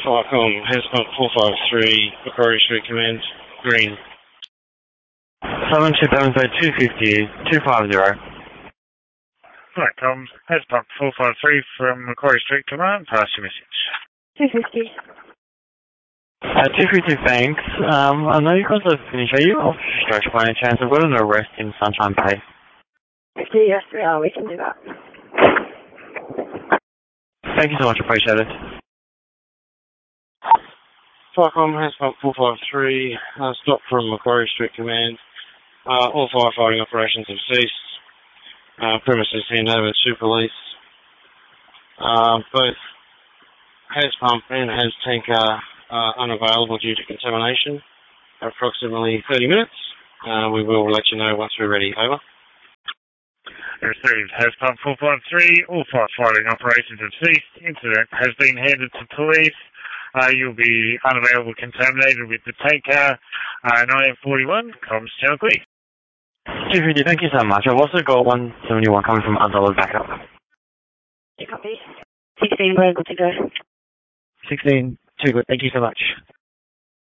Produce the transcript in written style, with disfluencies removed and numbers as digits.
Firecom has pump 453, Macquarie Street Command, green. 7270 250. Firecom has pump 453 from Macquarie Street Command, pass your message. 250. 250, thanks. I know you guys are finished. Are you off stretch by any chance? I've got an arrest in Sunshine Bay. 50, yes, we can do that. Thank you so much, appreciate it. Firecom has pump 453, stop from Macquarie Street Command. All firefighting operations have ceased. Premises handover to police. Both has pump and has tanker unavailable due to contamination. Approximately 30 minutes. We will let you know once we're ready. Over. Received. Has pump 453. All firefighting operations have ceased. Incident has been handed to police. You'll be unavailable contaminated with the tanker. 1941. Comms channel clear. 250, thank you so much. I've also got 171 coming from Undollar backup. You copy? 16, we're good to go. 16, too good. Thank you so much.